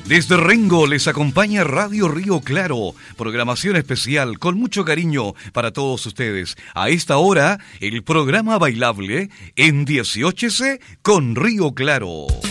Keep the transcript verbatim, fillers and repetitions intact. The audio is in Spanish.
Desde Rengo les acompaña Radio Río Claro, programación especial con mucho cariño para todos ustedes. A esta hora, el programa bailable en dieciocho C con Río Claro.